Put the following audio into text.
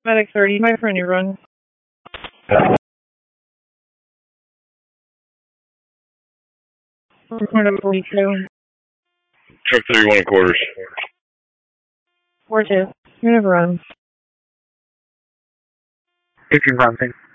Medic 30, my friend, you run. Report up 42. Truck 31 quarters. 42. You never run. If you run,